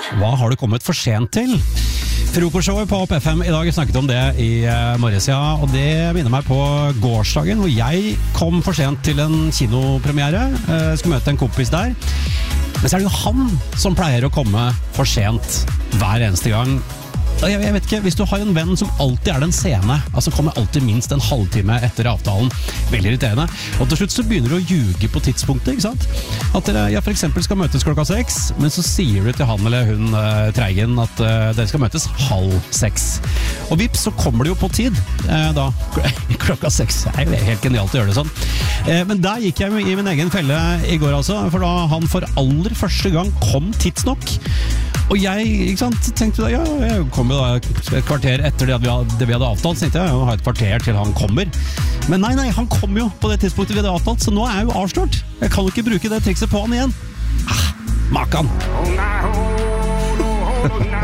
Hva har du kommet for sent til? Frokostshowet på FM i dag snakket om det i morges, ja, og det minner meg på gårsdagen hvor jeg kom for sent til en kinopremiere, skulle møte en kompis der, men så er det jo han som pleier å komme for sent hver eneste gang. Jeg vet ikke, hvis du har en venn som alltid er den sene, altså kommer alltid minst en halvtime etter avtalen, veldig irriterende, og til slutt så begynner du å ljuge på tidspunktet, ikke sant? At dere for eksempel skal møtes 6:00, men så sier du til han eller hun treigen at dere skal møtes 5:30. Og vips, så kommer det jo på tid, da 6:00. Det er helt genialt å gjøre det sånn. Men der gikk jeg i min egen felle i går altså, for da han for aller første gang kom tidsnok. Og jeg, ikke sant, tenkte da, ja, jeg kom jo da et kvarter etter det vi hadde avtalt, så tenkte jeg ha et kvarter til han kommer. Men nei, han kom jo på det tidspunktet vi hadde avtalt, så nå er jeg jo avslørt. Jeg kan jo ikke bruke det trikset på han igjen. Makan!